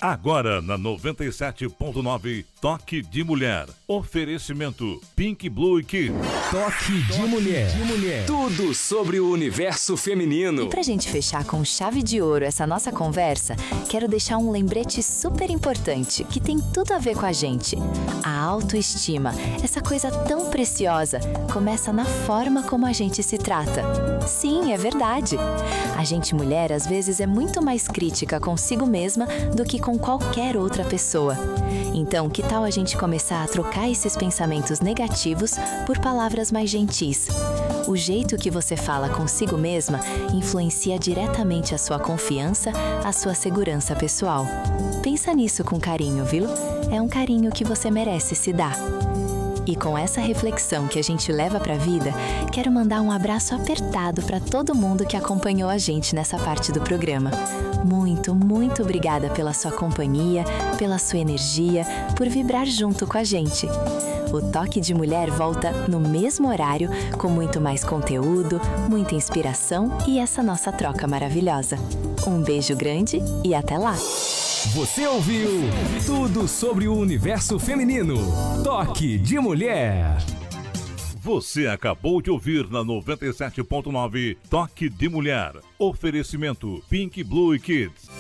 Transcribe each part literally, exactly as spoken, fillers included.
Agora na noventa e sete ponto nove, Toque de Mulher. Oferecimento Pink Blue e Kids. Toque de Mulher. de Mulher. Tudo sobre o universo feminino. E pra gente fechar com chave de ouro essa nossa conversa, quero deixar um lembrete super importante que tem tudo a ver com a gente. A autoestima, essa coisa tão preciosa, começa na forma como a gente se trata. Sim, é verdade. A gente mulher às vezes é muito mais crítica consigo mesma do que com qualquer outra pessoa. Então, que tal a gente começar a trocar esses pensamentos negativos por palavras mais gentis? O jeito que você fala consigo mesma influencia diretamente a sua confiança, a sua segurança pessoal. Pensa nisso com carinho, viu? É um carinho que você merece se dar. E com essa reflexão que a gente leva pra vida, quero mandar um abraço apertado para todo mundo que acompanhou a gente nessa parte do programa. Muito, muito obrigada pela sua companhia, pela sua energia, por vibrar junto com a gente. O Toque de Mulher volta no mesmo horário, com muito mais conteúdo, muita inspiração e essa nossa troca maravilhosa. Um beijo grande e até lá! Você ouviu tudo sobre o universo feminino. Toque de Mulher. Você acabou de ouvir na noventa e sete ponto nove, Toque de Mulher. Oferecimento Pink Blue Kids.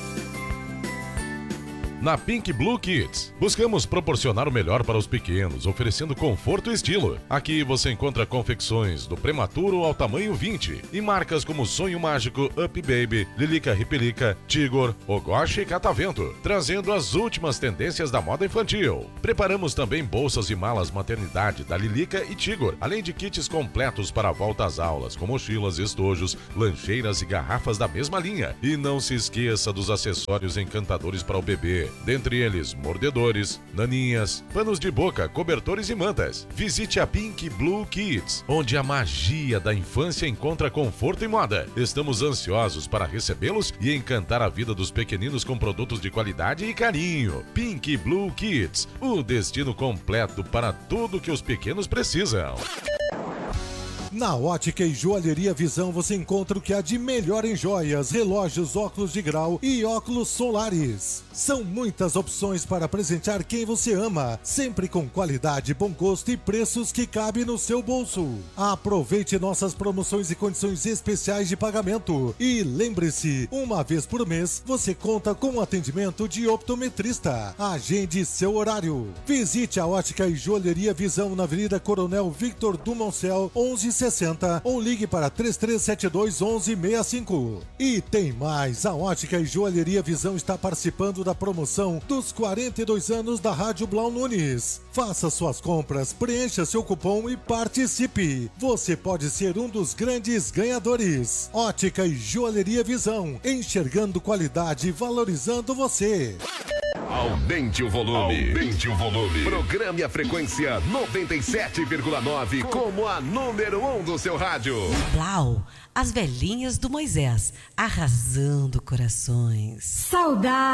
Na Pink Blue Kids, buscamos proporcionar o melhor para os pequenos, oferecendo conforto e estilo. Aqui você encontra confecções do prematuro ao tamanho vinte e marcas como Sonho Mágico, Up Baby, Lilica Ripelica, Tigor, Ogoshi e Catavento, trazendo as últimas tendências da moda infantil. Preparamos também bolsas e malas maternidade da Lilica e Tigor, além de kits completos para a volta às aulas, com mochilas, estojos, lancheiras e garrafas da mesma linha. E não se esqueça dos acessórios encantadores para o bebê. Dentre eles, mordedores, naninhas, panos de boca, cobertores e mantas. Visite a Pink Blue Kids, onde a magia da infância encontra conforto e moda. Estamos ansiosos para recebê-los e encantar a vida dos pequeninos com produtos de qualidade e carinho. Pink Blue Kids, o destino completo para tudo que os pequenos precisam. Na Ótica e Joalheria Visão você encontra o que há de melhor em joias, relógios, óculos de grau e óculos solares. São muitas opções para presentear quem você ama, sempre com qualidade, bom gosto e preços que cabem no seu bolso. Aproveite nossas promoções e condições especiais de pagamento. E lembre-se, uma vez por mês você conta com o atendimento de optometrista. Agende seu horário. Visite a Ótica e Joalheria Visão na Avenida Coronel Victor Dumoncel, onze sessenta, ou ligue para três três sete dois, onze sessenta e cinco. E tem mais, a Ótica e Joalheria Visão está participando da promoção dos quarenta e dois anos da Rádio Blau Nunes. Faça suas compras, preencha seu cupom e participe. Você pode ser um dos grandes ganhadores. Ótica e Joalheria Visão, enxergando qualidade e valorizando você. Aumente o volume. Aumente o volume. Programe a frequência noventa e sete vírgula nove como a número um do seu rádio. Blau, as velhinhas do Moisés, arrasando corações. Saudade.